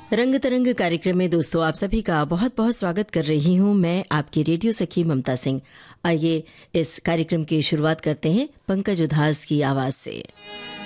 रंग तरंग कार्यक्रम में दोस्तों आप सभी का बहुत बहुत स्वागत कर रही हूँ मैं आपकी रेडियो सखी ममता सिंह। आइए इस कार्यक्रम की शुरुआत करते हैं पंकज उधास की आवाज से।